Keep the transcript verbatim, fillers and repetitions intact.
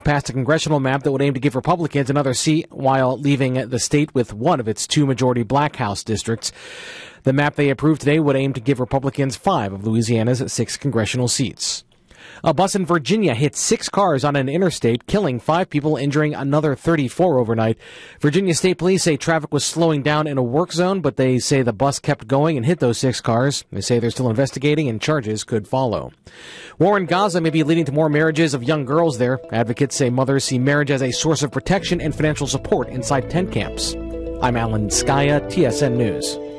passed a congressional map that would aim to give Republicans another seat while leaving the state with one of its two majority black House districts. The map they approved today would aim to give Republicans five of Louisiana's six congressional seats. A bus in Virginia hit six cars on an interstate, killing five people, injuring another thirty-four overnight. Virginia State Police say traffic was slowing down in a work zone, but they say the bus kept going and hit those six cars. They say they're still investigating and charges could follow. War in Gaza may be leading to more marriages of young girls there. Advocates say mothers see marriage as a source of protection and financial support inside tent camps. I'm Alan Skaya, T S N News.